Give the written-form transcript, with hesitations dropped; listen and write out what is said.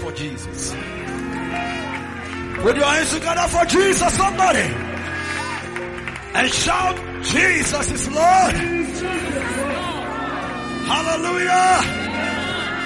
for Jesus. Put your hands together for Jesus, somebody. And shout, Jesus is Lord. Hallelujah.